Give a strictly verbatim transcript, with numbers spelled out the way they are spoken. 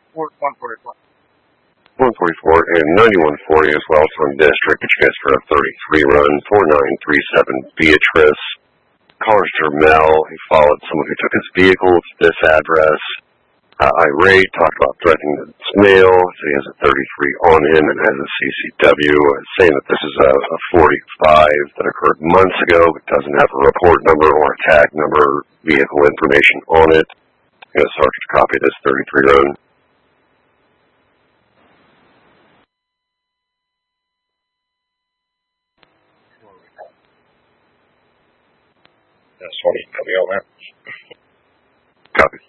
one forty-four. one forty-four and ninety-one forty as well from district, which gets for a thirty-three run, four nine three seven Beatrice. Callers Mel, he followed someone who took his vehicle to this address. Uh, irate, talked about threatening the snail, so he has a thirty-three on him and has a C C W, saying that this is a, a forty-five that occurred months ago, but doesn't have a report number or a tag number, vehicle information on it. And a sergeant copy this thirty-three run. That's what he put me on that. Copy.